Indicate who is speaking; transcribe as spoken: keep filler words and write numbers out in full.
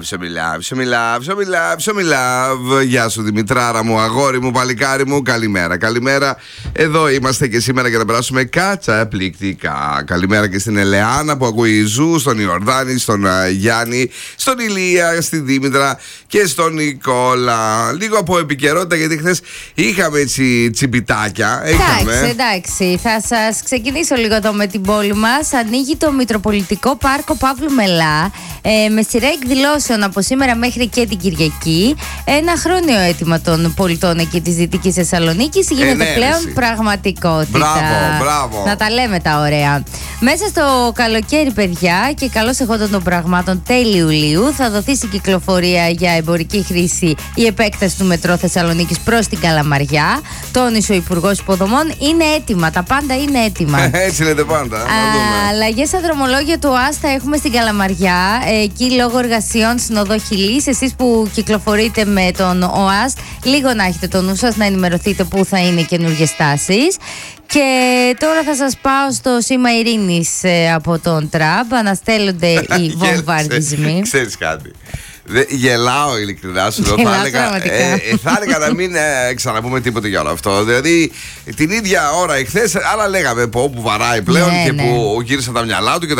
Speaker 1: Ψωμιλάβ, ψωμιλάβ, ψωμιλάβ, ψωμιλάβ. Γεια σου Δημητράρα μου, αγόρι μου, παλικάρι μου. Καλημέρα, καλημέρα. Εδώ είμαστε και σήμερα για να περάσουμε καταπληκτικά. Καλημέρα και στην Ελεάνα που ακούει Ζου, στον Ιορδάνη, στον uh, Γιάννη, στον Ηλία, στη Δήμητρα και στον Νικόλα. Λίγο από επικαιρότητα γιατί χθες είχαμε έτσι τσιμπιτάκια.
Speaker 2: Εντάξει, εντάξει. Θα σας ξεκινήσω λίγο εδώ με την πόλη μας. Ανοίγει το Μητροπολιτικό Πάρκο Παύλου Μελά ε, με σειρά εκδηλώσεων από σήμερα μέχρι και την Κυριακή. Ένα χρόνιο αίτημα των πολιτών εκεί της Δυτικής Θεσσαλονίκης γίνεται
Speaker 1: Ενέρεση.
Speaker 2: πλέον πραγματικότητα.
Speaker 1: Μπράβο, μπράβο.
Speaker 2: Να τα λέμε τα ωραία. Μέσα στο καλοκαίρι, παιδιά, και καλώς εχόντων των πραγμάτων τέλη Ιουλίου, θα δοθεί στην κυκλοφορία για εμπορική χρήση η επέκταση του μετρό Θεσσαλονίκης προς την Καλαμαριά. Τόνισε ο Υπουργός Υποδομών. Είναι έτοιμα, τα πάντα είναι έτοιμα.
Speaker 1: Έτσι λέτε πάντα.
Speaker 2: Αλλαγές στα δρομολόγια του ΟΑΣ θα έχουμε στην Καλαμαριά. Εκεί λόγω εργασιών στην οδό Χιλής. Εσείς που κυκλοφορείτε με τον ΟΑΣ, λίγο να έχετε το νου σας, να ενημερωθείτε πού θα είναι οι καινούργιες τάσεις. Και τώρα θα σας πάω στο σήμα ειρήνης ε, από τον Τραμπ. Αναστέλλονται οι βομβαρδισμοί.
Speaker 1: Ξέρεις κάτι. Δε, γελάω ειλικρινά σου. Θα έλεγα, ε, ε, θα έλεγα να μην ε, ξαναπούμε τίποτα για όλο αυτό. Δηλαδή την ίδια ώρα εχθές άλλα λέγαμε που όπου βαράει πλέον
Speaker 2: ναι,
Speaker 1: και
Speaker 2: ναι.
Speaker 1: που γύρισαν τα μυαλά του και